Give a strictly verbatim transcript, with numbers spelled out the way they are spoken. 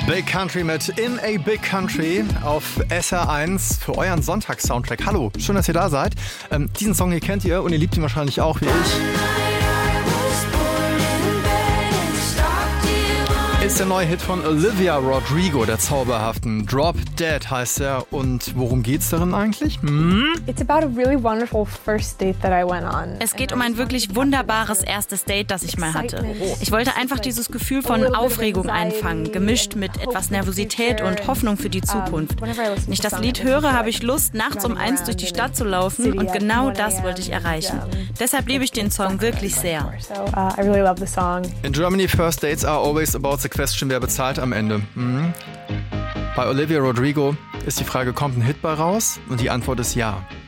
Big Country mit In a Big Country auf S R eins für euren Sonntags-Soundtrack. Hallo, schön, dass ihr da seid. Ähm, diesen Song hier kennt ihr und ihr liebt ihn wahrscheinlich auch wie ich. Ist der neue Hit von Olivia Rodrigo, der zauberhaften. Drop Dead heißt er. Und worum geht's darin eigentlich? Hm? It's about a really wonderful first date that I went on. Es geht um ein wirklich wunderbares erstes Date, das ich mal hatte. Ich wollte einfach dieses Gefühl von Aufregung einfangen, gemischt mit etwas Nervosität und Hoffnung für die Zukunft. Wenn ich das Lied höre, habe ich Lust, nachts um eins durch die Stadt zu laufen und genau das wollte ich erreichen. Deshalb liebe ich den Song wirklich sehr. In Germany, first dates are always about the question, wer bezahlt am Ende. Mhm. Bei Olivia Rodrigo ist die Frage, kommt ein Hit bei raus? Und die Antwort ist ja.